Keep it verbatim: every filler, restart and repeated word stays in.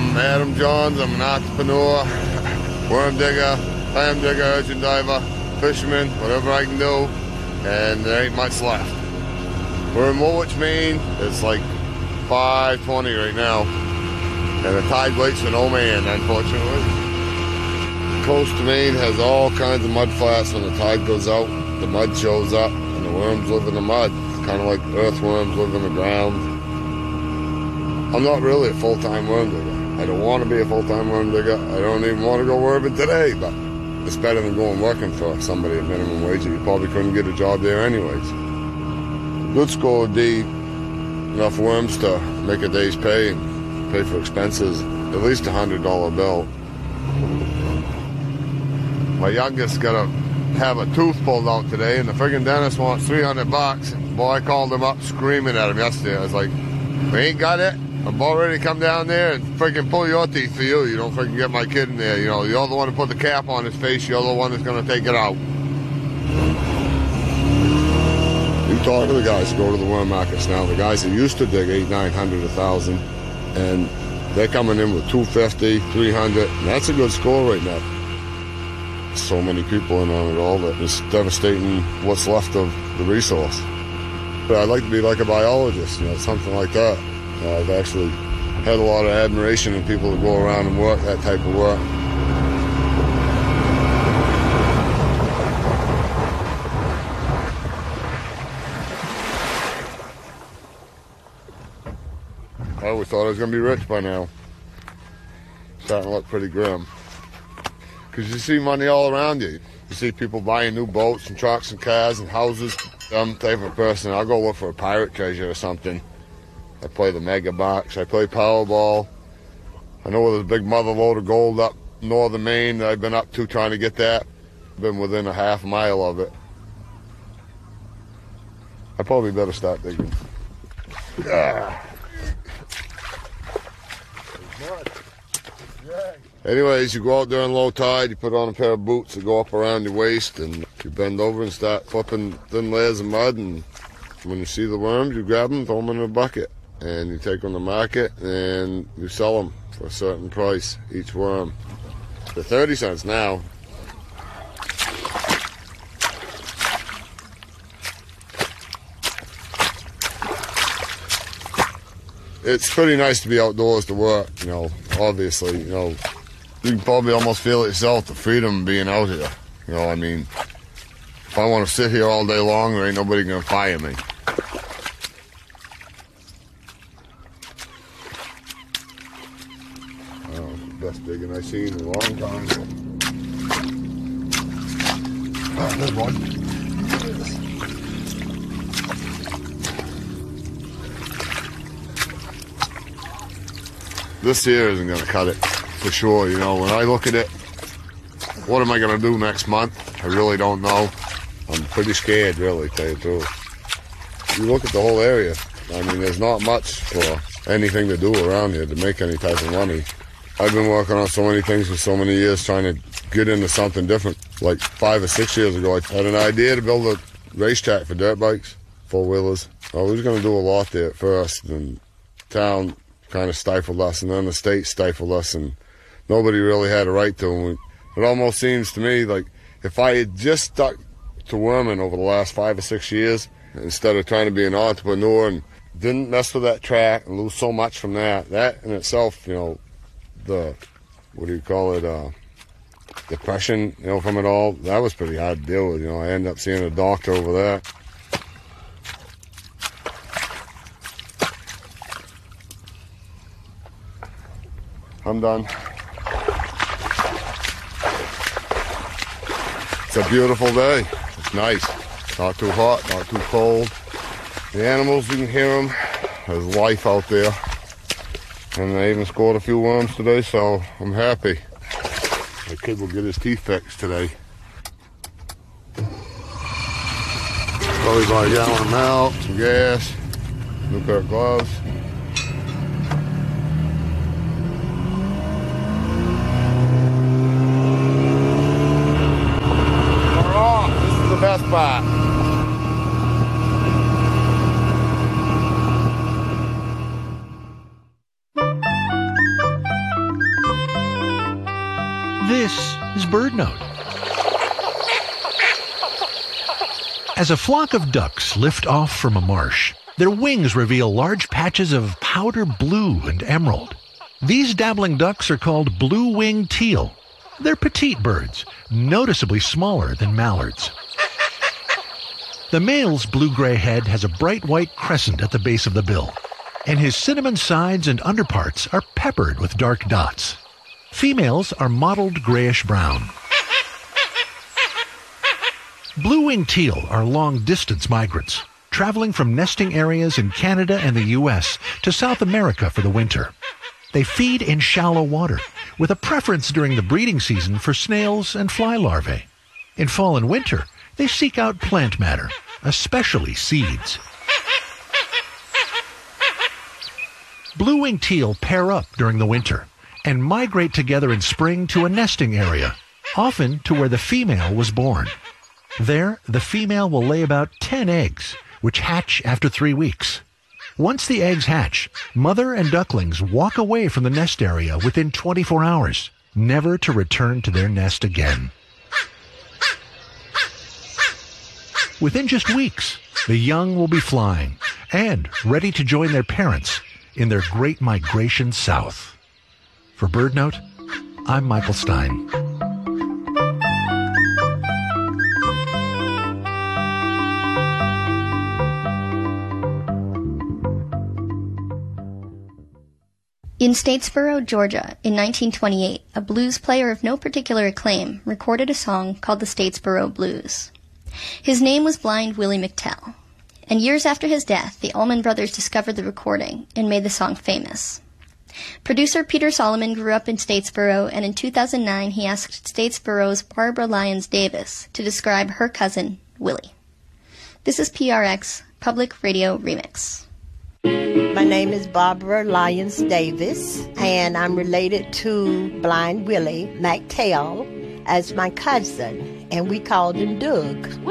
I'm Adam Johns. I'm an entrepreneur, worm digger, clam digger, urchin diver, fisherman, whatever I can do, and there ain't much left. We're in Woolwich, Maine. It's like five twenty right now, and the tide waits for no man, unfortunately. Coast of Maine has all kinds of mud flats. When the tide goes out, the mud shows up, and the worms live in the mud. It's kind of like earthworms live in the ground. I'm not really a full-time worm digger. I don't want to be a full-time worm digger. I don't even want to go worming today, but it's better than going working for somebody at minimum wage. You probably couldn't get a job there anyways. Good score would be enough worms to make a day's pay and pay for expenses, at least a hundred dollar bill. My youngest got to have a tooth pulled out today, and the friggin' dentist wants three hundred bucks. Boy, I called him up screaming at him yesterday. I was like, we ain't got it. I'm about ready to come down there and freaking pull your teeth for you. You don't freaking get my kid in there. You know, you're the one who put the cap on his face. You're the one that's going to take it out. You talk to the guys who go to the worm markets now. The guys that used to dig eight, nine hundred, a thousand, and they're coming in with two fifty, three hundred, and that's a good score right now. So many people in on it all that it's devastating what's left of the resource. But I'd like to be like a biologist, you know, something like that. Uh, I've actually had a lot of admiration in people that go around and work that type of work. I always thought I was going to be rich by now. Starting to look pretty grim. Because you see money all around you. You see people buying new boats and trucks and cars and houses. I'm the type of person, I'll go look for a pirate treasure or something. I play the mega box, I play Powerball. I know there's a big mother load of gold up northern Maine that I've been up to trying to get that. I've been within a half mile of it. I probably better start digging. Ah. Anyways, you go out during low tide, you put on a pair of boots that go up around your waist, and you bend over and start flipping thin layers of mud, and when you see the worms, you grab them, throw them in a bucket, and you take them to market, and you sell them for a certain price, each worm. They're thirty cents now. It's pretty nice to be outdoors to work, you know, obviously, you know. You can probably almost feel it yourself, the freedom of being out here. You know, I mean, if I want to sit here all day long, there ain't nobody going to fire me. Oh, best digging I've seen in a long time. Oh, there's one. This here isn't going to cut it. For sure, you know, when I look at it, what am I going to do next month? I really don't know. I'm pretty scared, really, to tell you the truth. You look at the whole area, I mean, there's not much for anything to do around here to make any type of money. I've been working on so many things for so many years trying to get into something different. Like five or six years ago, I had an idea to build a racetrack for dirt bikes, four-wheelers. I was going to do a lot there at first, and town kind of stifled us, and then the state stifled us, and nobody really had a right to them. It almost seems to me like if I had just stuck to worming over the last five or six years, instead of trying to be an entrepreneur and didn't mess with that track and lose so much from that, that in itself, you know, the, what do you call it, uh, depression, you know, from it all, that was pretty hard to deal with. You know, I ended up seeing a doctor over there. I'm done. It's a beautiful day. It's nice. Not too hot, not too cold. The animals, you can hear them. There's life out there. And I even scored a few worms today, so I'm happy. My kid will get his teeth fixed today. Probably buy a gallon of milk, some gas, new pair of gloves. Best part. This is BirdNote. As a flock of ducks lift off from a marsh, their wings reveal large patches of powder blue and emerald. These dabbling ducks are called blue-winged teal. They're petite birds, noticeably smaller than mallards. The male's blue-gray head has a bright white crescent at the base of the bill, and his cinnamon sides and underparts are peppered with dark dots. Females are mottled grayish-brown. Blue-winged teal are long-distance migrants, traveling from nesting areas in Canada and the U S to South America for the winter. They feed in shallow water, with a preference during the breeding season for snails and fly larvae. In fall and winter, they seek out plant matter, especially seeds. Blue-winged teal pair up during the winter and migrate together in spring to a nesting area, often to where the female was born. There, the female will lay about ten eggs, which hatch after three weeks. Once the eggs hatch, mother and ducklings walk away from the nest area within twenty-four hours, never to return to their nest again. Within just weeks, the young will be flying and ready to join their parents in their great migration south. For BirdNote, I'm Michael Stein. In Statesboro, Georgia, in nineteen twenty-eight, a blues player of no particular acclaim recorded a song called the Statesboro Blues. His name was Blind Willie McTell, and years after his death, the Allman Brothers discovered the recording and made the song famous. Producer Peter Solomon grew up in Statesboro, and in two thousand nine he asked Statesboro's Barbara Lyons Davis to describe her cousin, Willie. This is P R X Public Radio Remix. My name is Barbara Lyons Davis, and I'm related to Blind Willie McTell as my cousin, and we called him Doug.